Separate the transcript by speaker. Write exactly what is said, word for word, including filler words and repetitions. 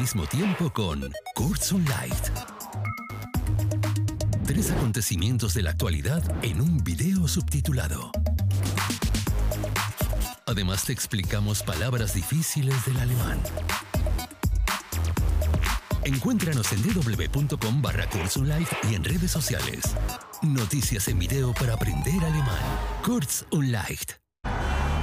Speaker 1: mismo tiempo con Kurzunleicht. Tres acontecimientos de la actualidad en un video subtitulado. Además te explicamos palabras difíciles del alemán. Encuéntranos en w w w punto com barra Kurzunleicht y en redes sociales. Noticias en video para aprender alemán. Kurzunleicht.